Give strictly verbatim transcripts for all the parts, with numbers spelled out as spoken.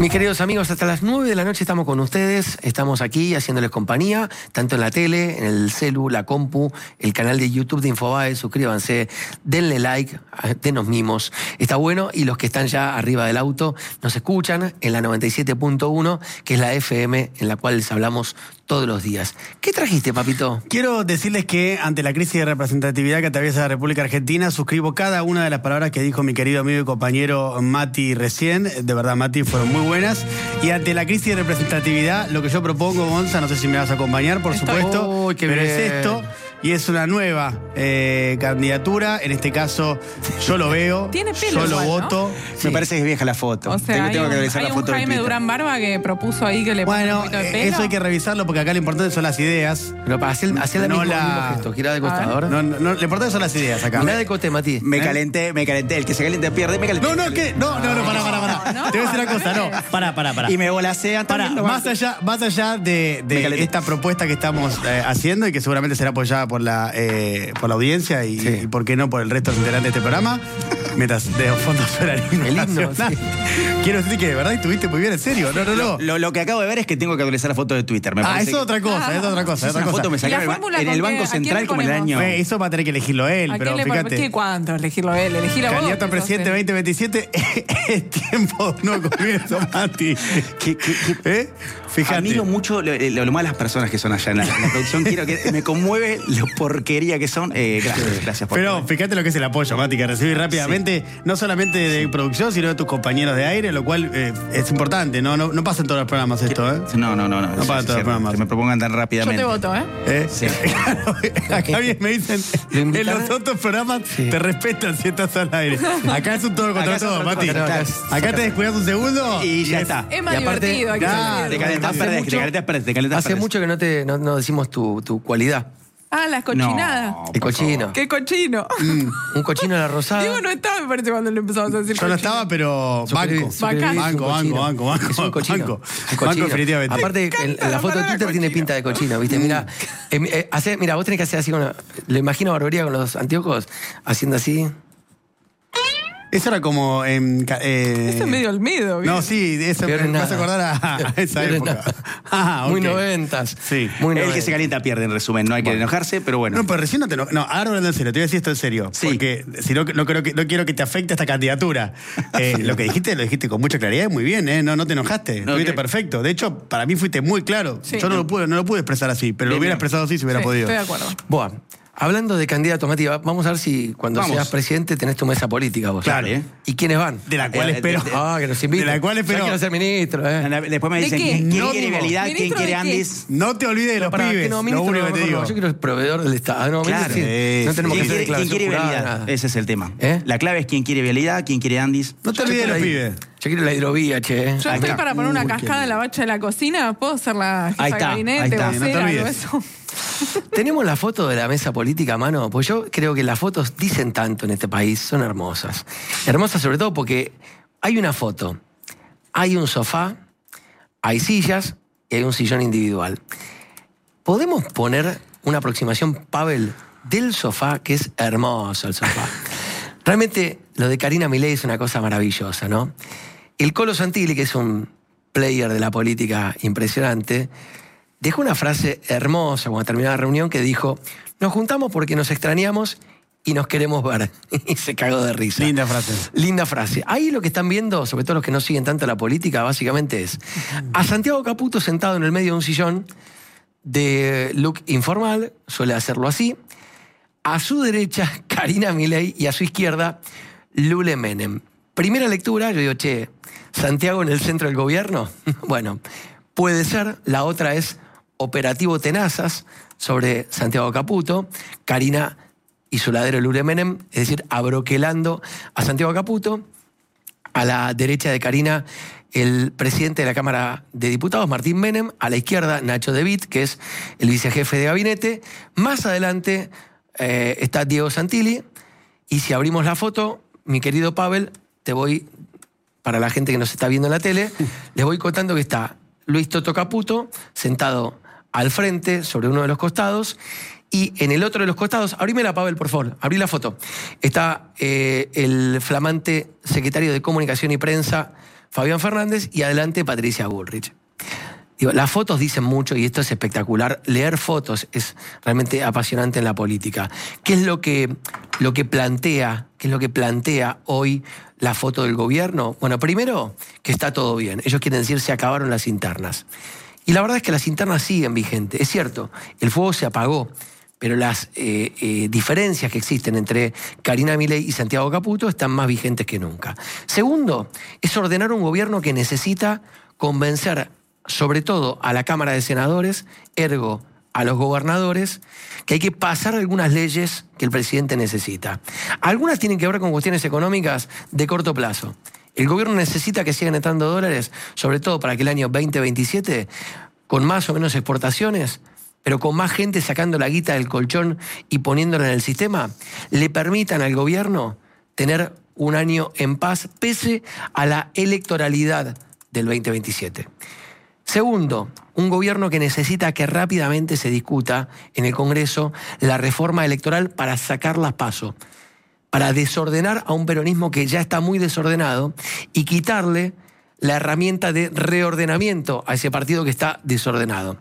Mis queridos amigos, hasta las nueve de la noche estamos con ustedes. Estamos aquí haciéndoles compañía, tanto en la tele, en el celu, la compu, el canal de YouTube de Infobae. Suscríbanse, denle like, denos mimos. Está bueno. Y los que están ya arriba del auto nos escuchan en la noventa y siete punto uno, que es la F M en la cual les hablamos todos los días. ¿Qué trajiste, papito? Quiero decirles que ante la crisis de representatividad que atraviesa la República Argentina, suscribo cada una de las palabras que dijo mi querido amigo y compañero Mati recién. De verdad, Mati, fueron muy buenas. Y ante la crisis de representatividad, lo que yo propongo, Gonza, no sé si me vas a acompañar, por Está... supuesto, oh, pero bien. es esto. Y es una nueva eh, candidatura. En este caso, yo lo veo. Tiene pelo yo lo igual, ¿no? voto. Sí. Me parece que es vieja la foto. O sea, tengo, hay tengo un, que revisar hay la un foto de Jaime Twitter. Durán Barba que propuso ahí que le ponga Bueno, un poquito de eh, pelo. eso hay que revisarlo porque acá lo importante son las ideas. Pero para hacer, hacer No el mismo, la- mismo gesto. Gira de costado. Ahora. No, no, no, lo importante son las ideas acá. Mirá de cote, Mati. Me ¿Eh? calenté, me calenté. El que se calienta pierde, me calenté. No, no, ¿qué? No, no, no, pará, pará, pará. No, Te voy a decir una al cosa, no. revés. Pará, pará, pará. Y me volasean Pará, también. más allá, más allá de, Me de calenté. esta propuesta que estamos eh, haciendo y que seguramente será apoyada por la, eh, por la audiencia y, Sí. y, por qué no, por el resto de los integrantes de este programa, mientras de fondo suena el himno El himno, nacional. sí. Quiero decir que de verdad estuviste muy bien, en serio. No, no, no. Lo, lo que acabo de ver es que tengo que actualizar la foto de Twitter. Me Ah, parece eso es que- otra cosa, es otra cosa, es Esa otra foto cosa. me ¿Y salió la en el, ba- fórmula en con el qué- Banco a quién Central le como en el ponemos? año. Eh, Eso va a tener que elegirlo él, ¿A pero quién le pon- fíjate. ¿Qué cuánto? Elegirlo él, elegirlo vos. Candidato a que sos presidente el- veinte veintisiete es tiempo de un nuevo comienzo, Mati. ¿Qué- qué- qué- ¿Eh? Fíjate. Admiro mucho lo, lo, lo malas personas que son allá en la, en la producción. Quiero que me conmueve lo porquería que son. Eh, gracias, gracias por Pero fíjate lo que es el apoyo, Mati, que recibí rápidamente, no solamente de producción, sino de tus compañeros de aire, lo cual eh, es importante. No, no, no pasa en todos los programas esto, ¿eh? No, no, no, no. No es- para es todos los cierto, programas. que me propongan tan Yo rápidamente. te voto, ¿eh? ¿Eh? Sí. Claro, acá bien me dicen, ¿Lo en invitan? los otros programas Sí. te respetan si estás al aire. Acá es un todo contra Acá es todo, otro Mati. contra Acá, todo. acá te descuidas un segundo Y ya es- está. Es más Y aparte- divertido. hay que Claro, salir. Te calentás, Hace perdés, mucho- te calentás, perdés, te calentás, Hace perdés. mucho que no te no, no decimos tu, tu cualidad. Ah, las cochinadas. No, El por cochino. favor. Qué cochino. Un cochino a la rosada. Diego no estaba, me parece, cuando le empezamos a decir Yo no cochino. estaba, pero Suscribí- banco. suscribí, es un Banco, banco, cochino. banco, banco. Es un cochino. Banco. Un Banco, cochino. definitivamente. Aparte, en, en la la foto de palabra Twitter tiene cochino. pinta de cochino, ¿viste? Mira, eh, eh, hace- mira, vos tenés que hacer así con la- lo imagino a Barbería con los anteojos, haciendo así. Eso era como en... ca- eh, Eso es medio Olmedo. ¿viste? No, sí, eso Peor me en me hace nada. acordar a, a esa Peor en época. nada. Ah, Muy ok. noventas. Sí. Muy El que noventas. se calienta pierde, en resumen. No hay que Bueno. enojarse, pero bueno. No, pero recién no te eno- No, ahora hablando en serio, te voy a decir esto en serio. Sí. Porque si no, no, creo que, no quiero que te afecte esta candidatura. Eh, lo que dijiste, lo dijiste con mucha claridad y muy bien, ¿eh? No, no te enojaste. No, Estuviste que- perfecto. De hecho, para mí fuiste muy claro. Sí. Yo no lo pude, no lo pude expresar así, pero lo Bien, hubiera bien. expresado así si hubiera Sí, podido. estoy de acuerdo. Bueno, hablando de candidatos, Mati, va- vamos a ver si cuando Vamos. seas presidente tenés tu mesa política vos. Claro, ¿eh? ¿Y quiénes van? De la cual Eh, espero. de- de- Ah, que nos inviten. De la cual espero- Yo quiero ser ministro, ¿eh? Después me ¿De dicen qué? quién, quién No, quiere digo, vialidad, quién ¿ministro quiere de qué? Andis. No te olvides de los Para, pibes. que no, lo ministro, único no, que te no, digo. yo quiero ser proveedor del Estado. No, Claro. ministro, sí. No Sí, tenemos ¿Quién que hacer quiere, quién declaración quiere jurada, vialidad? nada. Ese es el tema. ¿Eh? La clave es quién quiere vialidad, quién quiere Andis. No te olvides de los Ahí. pibes. Yo quiero la hidrovía, che. ¿eh? Yo Ahí estoy está. para poner una Uy, qué cascada en la bacha de la cocina. ¿Puedo ser la jefa Ahí de está, gabinete, ahí está. No te vocera, algo de olvides. eso? Tenemos la foto de la mesa política a mano, pues yo creo que las fotos dicen tanto en este país, son hermosas. Hermosas sobre todo porque hay una foto, hay un sofá, hay sillas y hay un sillón individual. ¿Podemos poner una aproximación, Pavel, del sofá, que es hermoso el sofá? Realmente lo de Karina Milei es una cosa maravillosa, ¿no? El Colo Santilli, que es un player de la política impresionante, dejó una frase hermosa cuando terminó la reunión que dijo: nos juntamos porque nos extrañamos y nos queremos ver. Y se cagó de risa. Linda frase. Linda frase. Ahí lo que están viendo, sobre todo los que no siguen tanto la política, básicamente es a Santiago Caputo sentado en el medio de un sillón de look informal, suele hacerlo así. A su derecha, Karina Milei, y a su izquierda, Lule Menem. Primera lectura, yo digo, che, ¿Santiago en el centro del gobierno? Bueno, puede ser. La otra es Operativo Tenazas sobre Santiago Caputo. Karina y su ladero Lule Menem, es decir, abroquelando a Santiago Caputo. A la derecha de Karina, el presidente de la Cámara de Diputados, Martín Menem. A la izquierda, Nacho De Witt, que es el vicejefe de gabinete. Más adelante eh, está Diego Santilli. Y si abrimos la foto, mi querido Pavel, te voy, para la gente que nos está viendo en la tele, les voy contando que está Luis Toto Caputo sentado al frente, sobre uno de los costados, Y en el otro de los costados, abrímela, Pavel, por favor, abrí la foto. Está eh, el flamante secretario de Comunicación y Prensa, Fabián Fernández, y adelante Patricia Bullrich. Digo, las fotos dicen mucho y esto es espectacular. Leer fotos es realmente apasionante en la política. ¿Qué es lo que, lo que plantea, qué es lo que plantea hoy la foto del gobierno? Bueno, primero, que está todo bien. Ellos quieren decir se acabaron las internas. Y la verdad es que las internas siguen vigentes. Es cierto, el fuego se apagó, pero las eh, eh, diferencias que existen entre Karina Milei y Santiago Caputo están más vigentes que nunca. Segundo, es ordenar un gobierno que necesita convencer sobre todo a la Cámara de Senadores, ergo a los gobernadores, que hay que pasar algunas leyes que el presidente necesita. Algunas tienen que ver con cuestiones económicas de corto plazo. El gobierno necesita que sigan entrando dólares, sobre todo para que el año veinte veintisiete, con más o menos exportaciones, pero con más gente sacando la guita del colchón y poniéndola en el sistema, le permitan al gobierno tener un año en paz pese a la electoralidad del veinte veintisiete. Segundo, un gobierno que necesita que rápidamente se discuta en el Congreso la reforma electoral para sacar las PASO, para desordenar a un peronismo que ya está muy desordenado y quitarle la herramienta de reordenamiento a ese partido que está desordenado.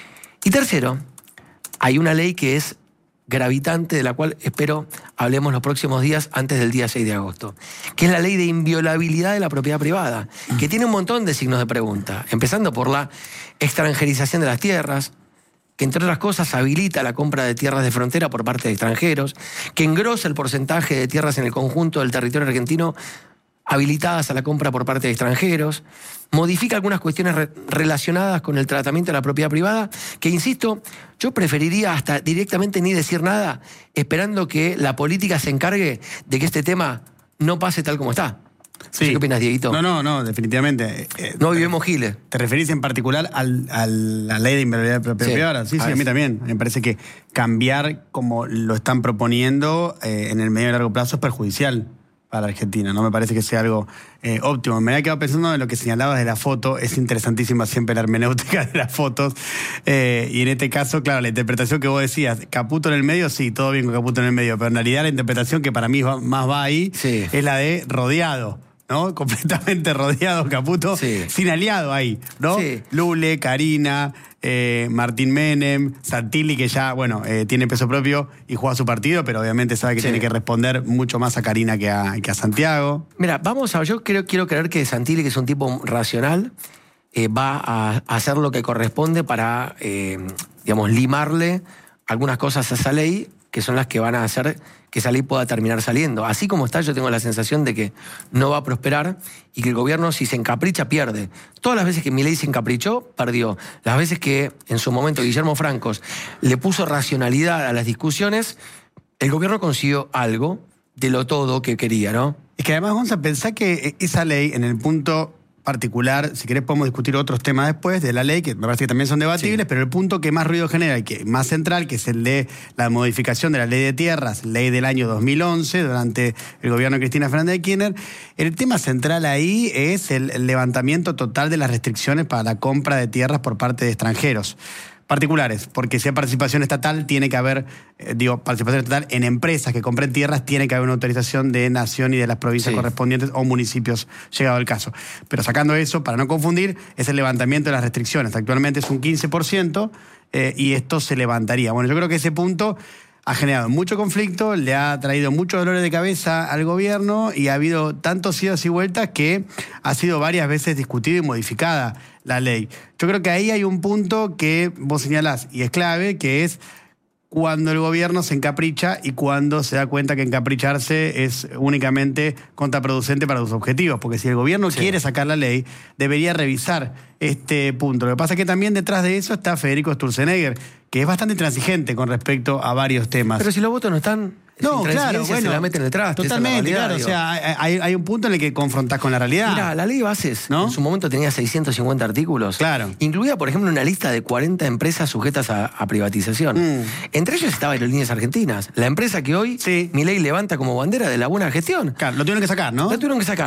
Y tercero, hay una ley que es gravitante, de la cual espero hablemos los próximos días antes del día seis de agosto, que es la ley de inviolabilidad de la propiedad privada, que tiene un montón de signos de pregunta, empezando por la extranjerización de las tierras, que entre otras cosas habilita la compra de tierras de frontera por parte de extranjeros, que engrosa el porcentaje de tierras en el conjunto del territorio argentino habilitadas a la compra por parte de extranjeros, modifica algunas cuestiones re- relacionadas con el tratamiento de la propiedad privada, que, insisto, yo preferiría hasta directamente ni decir nada, esperando que la política se encargue de que este tema no pase tal como está. Sí. ¿Qué opinas, Dieguito? No, no, no, definitivamente. Eh, No vivimos giles. ¿Te referís en particular al, a la ley de inviolabilidad de propiedad Sí. privada? Sí, A sí, a mí ver. también. Me parece que cambiar como lo están proponiendo eh, en el medio y largo plazo es perjudicial para la Argentina. No me parece que sea algo eh, óptimo. Me había quedado pensando en lo que señalabas de la foto. Es interesantísima siempre la hermenéutica de las fotos. Eh, y en este caso, claro, la interpretación que vos decías, Caputo en el medio, sí, todo bien con Caputo en el medio, pero en realidad la interpretación que para mí va, más va ahí Sí. es la de rodeado, ¿no? Completamente rodeado Caputo, Sí. sin aliado ahí, ¿no? Sí. Lule, Karina, eh, Martín Menem, Santilli, que ya, bueno, eh, tiene peso propio y juega su partido, pero obviamente sabe que Sí. tiene que responder mucho más a Karina que a, que a Santiago. Mira, vamos a. Yo creo, quiero creer que Santilli, que es un tipo racional, eh, va a hacer lo que corresponde para, eh, digamos, limarle algunas cosas a esa ley, que son las que van a hacer que esa ley pueda terminar saliendo. Así como está, yo tengo la sensación de que no va a prosperar y que el gobierno, si se encapricha, pierde. Todas las veces que Milei se encaprichó, perdió. Las veces que, en su momento, Guillermo Francos le puso racionalidad a las discusiones, el gobierno consiguió algo de lo todo que quería, ¿no? Es que además, Gonza, pensá que esa ley, en el punto particular, si querés podemos discutir otros temas después de la ley, que me parece que también son debatibles, Sí. pero el punto que más ruido genera y que más central, que es el de la modificación de la ley de tierras, ley del año dos mil once, durante el gobierno de Cristina Fernández de Kirchner, el tema central ahí es el levantamiento total de las restricciones para la compra de tierras por parte de extranjeros particulares, porque si hay participación estatal, tiene que haber, eh, digo, participación estatal en empresas que compren tierras, tiene que haber una autorización de nación y de las provincias Sí. correspondientes o municipios, llegado el caso. Pero sacando eso, para no confundir, es el levantamiento de las restricciones. Actualmente es un quince por ciento eh, y esto se levantaría. Bueno, yo creo que ese punto ha generado mucho conflicto, le ha traído muchos dolores de cabeza al gobierno y ha habido tantos idas y vueltas que ha sido varias veces discutida y modificada la ley. Yo creo que ahí hay un punto que vos señalás y es clave, que es cuando el gobierno se encapricha y cuando se da cuenta que encapricharse es únicamente contraproducente para sus objetivos. Porque si el gobierno Sí. quiere sacar la ley, debería revisar este punto. Lo que pasa es que también detrás de eso está Federico Sturzenegger, que es bastante intransigente con respecto a varios temas. Pero si los votos no están, no, esa claro, intransigencia bueno, se la meten en el traste. esa es la totalmente, realidad, claro. digo. O sea, hay, hay un punto en el que confrontás con la realidad. Mira, la ley de bases ¿No? en su momento tenía seiscientos cincuenta artículos. Claro. Incluía, por ejemplo, una lista de cuarenta empresas sujetas a, a privatización. Mm. Entre ellas estaba Aerolíneas Argentinas, la empresa que hoy Sí. Milei levanta como bandera de la buena gestión. Claro, lo tuvieron que sacar, ¿no? La tuvieron que sacar.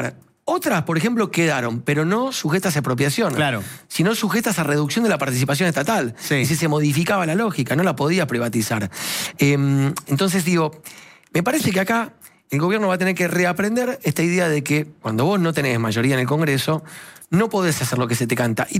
Otras, por ejemplo, quedaron, pero no sujetas a expropiación. Claro. Sino sujetas a reducción de la participación estatal. Sí. Y si se modificaba la lógica, no la podía privatizar. Eh, entonces digo, me parece que acá el gobierno va a tener que reaprender esta idea de que cuando vos no tenés mayoría en el Congreso, no podés hacer lo que se te canta. Y